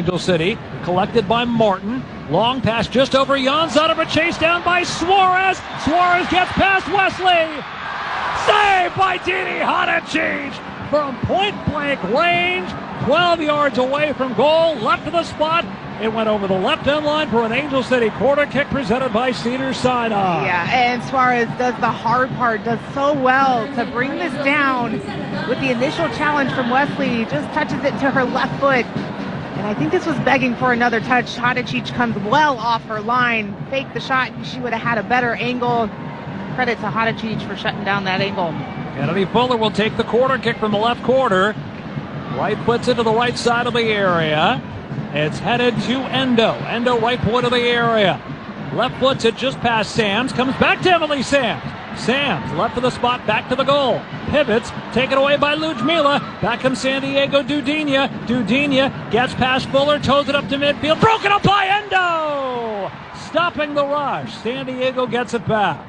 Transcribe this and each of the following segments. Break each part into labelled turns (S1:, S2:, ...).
S1: Angel City. Collected by Martin. Long pass just over Janzada, but chased down by Suarez. Suarez gets past Wesley. Saved by Dini Hadicic from point-blank range. 12 yards away from goal. Left of the spot. It went over the left end line for an Angel City corner kick presented by Cedars-Sinai.
S2: Yeah, and Suarez does the hard part, does so well to bring this down with the initial challenge from Wesley. He just touches it to her left foot. And I think this was begging for another touch. Hadicic comes well off her line, faked the shot. She would have had a better angle. Credit to Hadicic for shutting down that angle.
S1: Kennedy Fuller will take the corner kick from the left corner. Right puts it to the right side of the area. It's headed to Endo. Endo right point of the area. Left puts it just past Sams. Comes back to Emily Sams. Sams left of the spot, back to the goal. Pivots, taken away by Ludmila. Back comes San Diego Dudinha. Dudinha gets past Fuller, toes it up to midfield. Broken up by Endo! Stopping the rush. San Diego gets it back.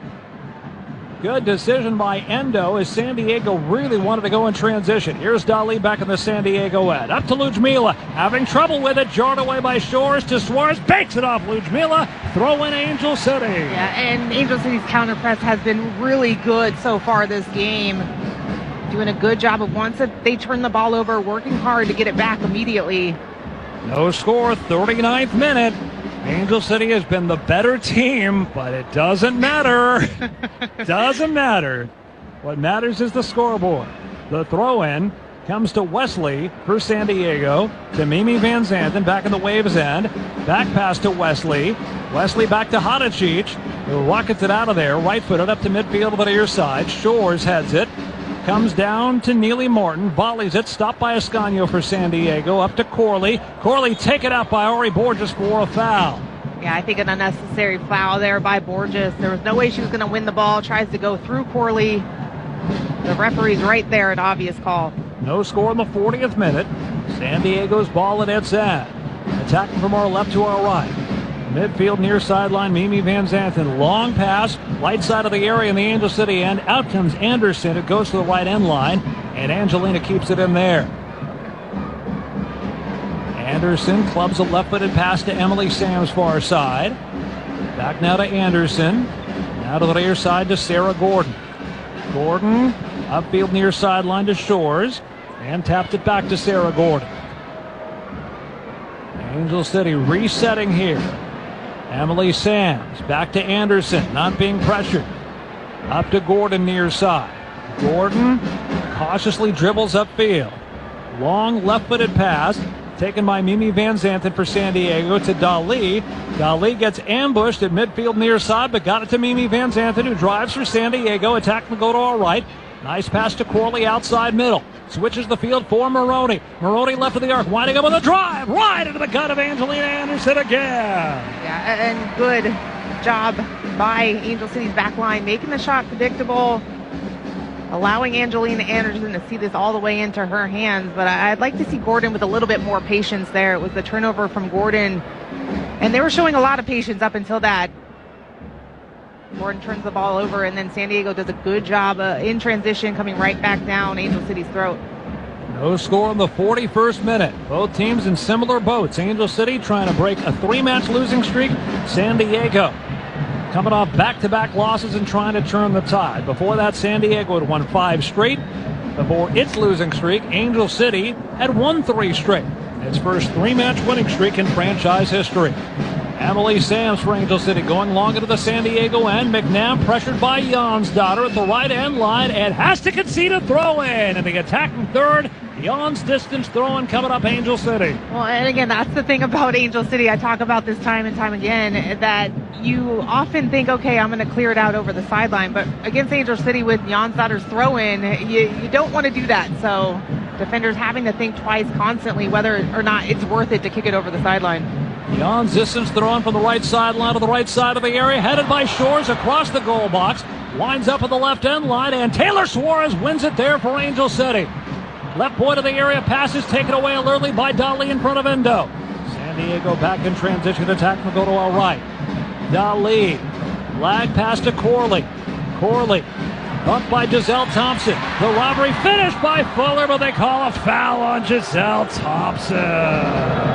S1: Good decision by Endo as San Diego really wanted to go in transition. Here's Dali back in the San Diego end. Up to Ludmila. Having trouble with it. Jarred away by Shores to Suarez. Bakes it off Ludmila. Throw in Angel City.
S2: Yeah, and Angel City's counter press has been really good so far this game. Doing a good job of once they turn the ball over, working hard to get it back immediately.
S1: No score, 39th minute. Angel City has been the better team, but it doesn't matter. Doesn't matter. What matters is the scoreboard. The throw-in comes to Wesley for San Diego, to Mimi Van Zanten back in the Waves end. Back pass to Wesley. Wesley back to Hadicic, who rockets it out of there. Right-footed up to midfield to the near side. Shores heads it. Comes down to Neely Martin, volleys it, stopped by Ascanio for San Diego, up to Corley. Corley taken out by Ori Borges for a foul.
S2: Yeah, I think an unnecessary foul there by Borges. There was no way she was going to win the ball, tries to go through Corley. The referee's right there, an obvious call.
S1: No score in the 40th minute. San Diego's ball at its end. Attacking from our left to our right. Midfield near sideline, Mimi Van Zanten. Long pass, right side of the area in the Angel City end. Out comes Anderson. It goes to the right end line, and Angelina keeps it in there. Anderson clubs a left-footed pass to Emily Sams far side. Back now to Anderson. Now to the near side to Sarah Gordon. Gordon, upfield near sideline to Shores, and tapped it back to Sarah Gordon. Angel City resetting here. Emily Sams back to Anderson, not being pressured. Up to Gordon near side. Gordon cautiously dribbles upfield. Long left-footed pass taken by Mimi Van Zanten for San Diego to Dali. Dali gets ambushed at midfield near side, but got it to Mimi Van Zanten, who drives for San Diego. Attack will go to our right. Nice pass to Corley outside middle. Switches the field for Maroney. Maroney left of the arc, winding up with a drive right into the gut of Angelina Anderson again.
S2: Yeah, and good job by Angel City's back line, making the shot predictable, allowing Angelina Anderson to see this all the way into her hands. But I'd like to see Gordon with a little bit more patience there. It was the turnover from Gordon, and they were showing a lot of patience up until that. Gordon turns the ball over, and then San Diego does a good job in transition, coming right back down Angel City's throat.
S1: No score in the 41st minute. Both teams in similar boats. Angel City trying to break a 3-match losing streak. San Diego coming off back-to-back losses and trying to turn the tide. Before that, San Diego had won 5 straight. Before its losing streak, Angel City had won 3 straight. Its first 3-match winning streak in franchise history. Emily Sams for Angel City going long into the San Diego end. McNabb pressured by Jansdotter at the right end line and has to concede a throw-in. And the attacking third, Jan's distance throw-in coming up Angel City.
S2: Well, and again, that's the thing about Angel City. I talk about this time and time again, that you often think, okay, I'm going to clear it out over the sideline. But against Angel City with Jansdotter's throw-in, you don't want to do that. So defenders having to think twice constantly whether or not it's worth it to kick it over the sideline.
S1: Jan Zissens throwing from the right sideline to the right side of the area, headed by Shores across the goal box, winds up at the left end line, and Taylor Suarez wins it there for Angel City. Left point of the area, pass is taken away alertly by Dali in front of Endo. San Diego back in transition, attack will go to our right. Dali, lag pass to Corley. Corley, bumped by Giselle Thompson. The robbery finished by Fuller, but they call a foul on Giselle Thompson.